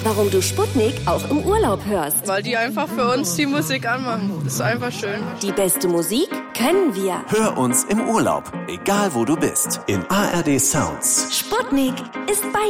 warum du Sputnik auch im Urlaub hörst. Weil die einfach für uns die Musik anmachen. Das ist einfach schön. Die beste Musik können wir. Hör uns im Urlaub, egal wo du bist, in ARD Sounds. Sputnik ist bei